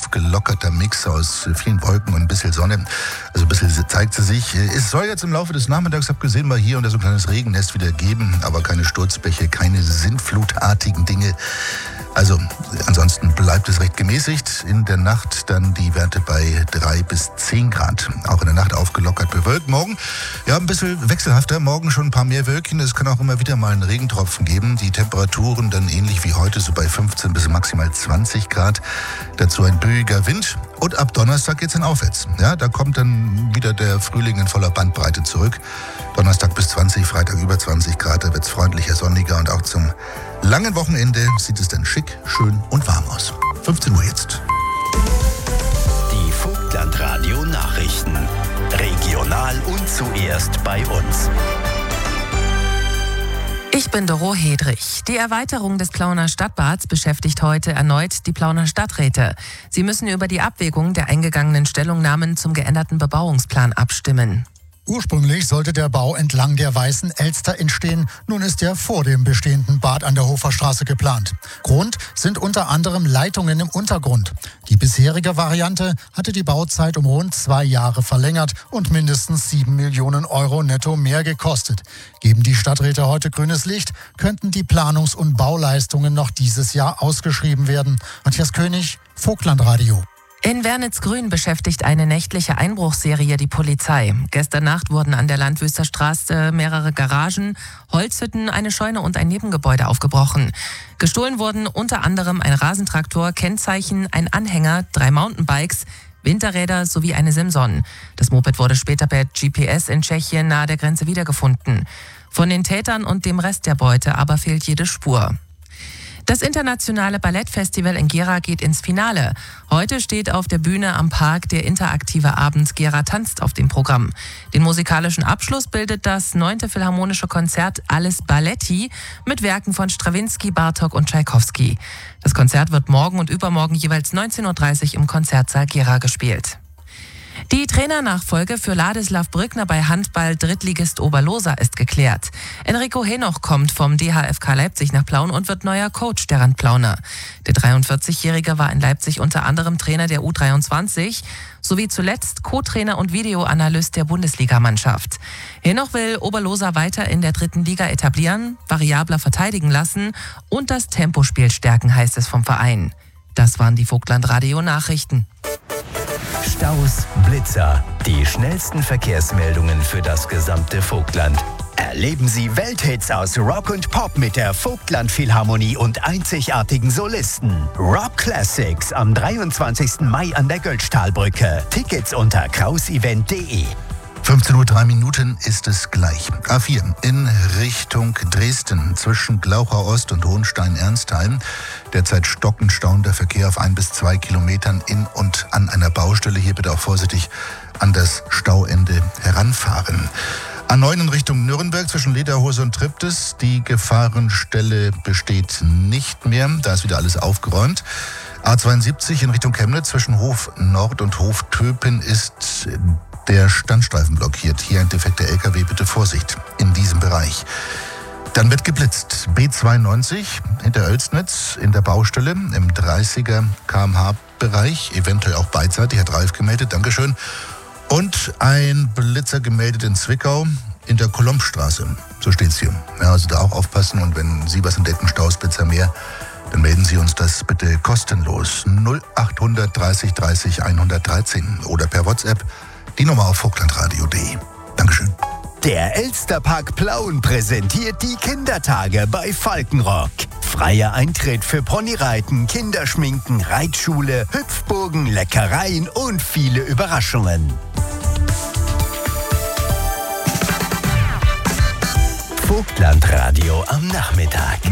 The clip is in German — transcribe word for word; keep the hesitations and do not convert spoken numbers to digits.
aufgelockerter Mix aus vielen Wolken und ein bisschen Sonne. Also ein bisschen zeigt sie sich. Es soll jetzt im Laufe des Nachmittags, abgesehen mal hier und da so ein kleines Regennest wieder geben, aber keine Sturzbäche, keine sintflutartigen Dinge. Also ansonsten bleibt es recht gemäßigt. In der Nacht dann die Werte bei drei bis zehn Grad. Auch in der Nacht aufgelockert bewölkt. Morgen ja ein bisschen wechselhafter. Morgen schon ein paar mehr Wölkchen. Es kann auch immer wieder mal einen Regentropfen geben. Die Temperaturen dann ähnlich wie heute so bei fünfzehn bis maximal zwanzig Grad. Dazu ein böiger Wind. Und ab Donnerstag geht's dann aufwärts. Ja, da kommt dann wieder der Frühling in voller Bandbreite zurück. Donnerstag bis zwanzig, Freitag über zwanzig Grad. Da wird's freundlicher, sonniger und auch zum langen Wochenende sieht es dann schick, schön und warm aus. fünfzehn Uhr jetzt. Die Vogtlandradio Nachrichten. Regional und zuerst bei uns. Ich bin Doro Hedrich. Die Erweiterung des Plauner Stadtbads beschäftigt heute erneut die Plauner Stadträte. Sie müssen über die Abwägung der eingegangenen Stellungnahmen zum geänderten Bebauungsplan abstimmen. Ursprünglich sollte der Bau entlang der Weißen Elster entstehen. Nun ist er vor dem bestehenden Bad an der Hoferstraße geplant. Grund sind unter anderem Leitungen im Untergrund. Die bisherige Variante hatte die Bauzeit um rund zwei Jahre verlängert und mindestens sieben Millionen Euro netto mehr gekostet. Geben die Stadträte heute grünes Licht, könnten die Planungs- und Bauleistungen noch dieses Jahr ausgeschrieben werden. Matthias König, Vogtlandradio. In Wernitz-Grün beschäftigt eine nächtliche Einbruchsserie die Polizei. Gestern Nacht wurden an der Landwüsterstraße mehrere Garagen, Holzhütten, eine Scheune und ein Nebengebäude aufgebrochen. Gestohlen wurden unter anderem ein Rasentraktor, Kennzeichen, ein Anhänger, drei Mountainbikes, Winterräder sowie eine Simson. Das Moped wurde später per G P S in Tschechien nahe der Grenze wiedergefunden. Von den Tätern und dem Rest der Beute aber fehlt jede Spur. Das internationale Ballettfestival in Gera geht ins Finale. Heute steht auf der Bühne am Park der interaktive Abend Gera tanzt auf dem Programm. Den musikalischen Abschluss bildet das neunte Philharmonische Konzert Alles Balletti mit Werken von Strawinsky, Bartók und Tschaikowski. Das Konzert wird morgen und übermorgen jeweils neunzehn Uhr dreißig im Konzertsaal Gera gespielt. Die Trainernachfolge für Ladislav Brückner bei Handball-Drittligist Oberlosa ist geklärt. Enrico Henoch kommt vom D H F K Leipzig nach Plauen und wird neuer Coach der Randplauner. Der dreiundvierzigjährige war in Leipzig unter anderem Trainer der U dreiundzwanzig sowie zuletzt Co-Trainer und Videoanalyst der Bundesligamannschaft. Henoch will Oberlosa weiter in der dritten Liga etablieren, variabler verteidigen lassen und das Tempospiel stärken, heißt es vom Verein. Das waren die Vogtlandradio-Nachrichten. Staus, Blitzer, die schnellsten Verkehrsmeldungen für das gesamte Vogtland. Erleben Sie Welthits aus Rock und Pop mit der Vogtland Philharmonie und einzigartigen Solisten. Rock Classics am dreiundzwanzigsten Mai an der Götztalbrücke. Tickets unter krausevent punkt de. fünfzehn Uhr drei Minuten ist es gleich. A vier in Richtung Dresden zwischen Glauchau Ost und Hohenstein-Ernstheim. Derzeit stockend staunender Verkehr auf ein bis zwei Kilometern in und an einer Baustelle. Hier bitte auch vorsichtig an das Stauende heranfahren. A neun in Richtung Nürnberg zwischen Lederhose und Triptis. Die Gefahrenstelle besteht nicht mehr. Da ist wieder alles aufgeräumt. A zweiundsiebzig in Richtung Chemnitz zwischen Hof Nord und Hof Töpen ist der Standstreifen blockiert. Hier ein defekter L K W, bitte Vorsicht in diesem Bereich. Dann wird geblitzt. B zweiundneunzig hinter Oelsnitz in der Baustelle im dreißiger Kilometer pro Stunde Bereich, eventuell auch beidseitig, hat Ralf gemeldet, Dankeschön. Und ein Blitzer gemeldet in Zwickau in der Kolombstraße, so steht's hier. Ja, also da auch aufpassen und wenn Sie was entdecken, Stausblitzer mehr, dann melden Sie uns das bitte kostenlos. null acht dreißig dreißig hundertdreizehn oder per WhatsApp die Nummer auf vogtlandradio punkt de. Dankeschön. Der Elsterpark Plauen präsentiert die Kindertage bei Falkenrock. Freier Eintritt für Ponyreiten, Kinderschminken, Reitschule, Hüpfburgen, Leckereien und viele Überraschungen. Vogtlandradio am Nachmittag.